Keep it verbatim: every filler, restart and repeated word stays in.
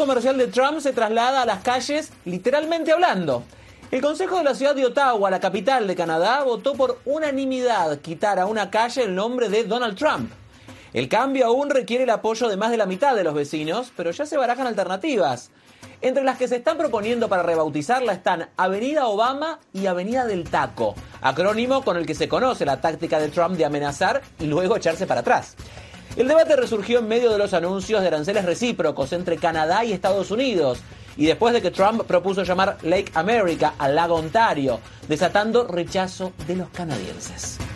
comercial de Trump se traslada a las calles, literalmente hablando. El Consejo de la Ciudad de Ottawa, la capital de Canadá, votó por unanimidad quitar a una calle el nombre de Donald Trump. El cambio aún requiere el apoyo de más de la mitad de los vecinos, pero ya se barajan alternativas. Entre las que se están proponiendo para rebautizarla están Avenida Obama y Avenida del Taco, acrónimo con el que se conoce la táctica de Trump de amenazar y luego echarse para atrás. El debate resurgió en medio de los anuncios de aranceles recíprocos entre Canadá y Estados Unidos, y después de que Trump propuso llamar Lake America al lago Ontario, desatando rechazo de los canadienses.